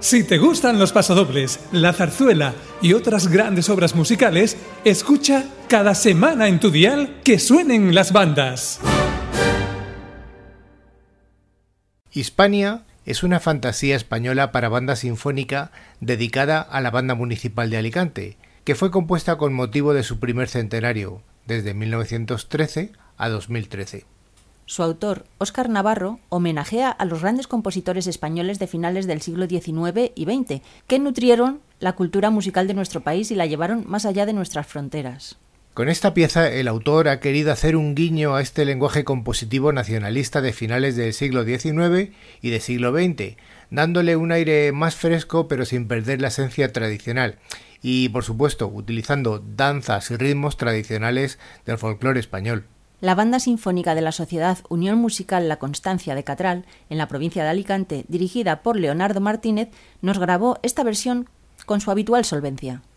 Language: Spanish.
Si te gustan los pasodobles, la zarzuela y otras grandes obras musicales, escucha cada semana en tu dial que suenen las bandas. Hispania es una fantasía española para banda sinfónica dedicada a la Banda Municipal de Alicante, que fue compuesta con motivo de su primer centenario, desde 1913 a 2013. Su autor, Óscar Navarro, homenajea a los grandes compositores españoles de finales del siglo XIX y XX, que nutrieron la cultura musical de nuestro país y la llevaron más allá de nuestras fronteras. Con esta pieza, el autor ha querido hacer un guiño a este lenguaje compositivo nacionalista de finales del siglo XIX y del siglo XX, dándole un aire más fresco pero sin perder la esencia tradicional y, por supuesto, utilizando danzas y ritmos tradicionales del folclore español. La Banda Sinfónica de la Sociedad Unión Musical La Constancia de Catral, en la provincia de Alicante, dirigida por Leonardo Martínez, nos grabó esta versión con su habitual solvencia.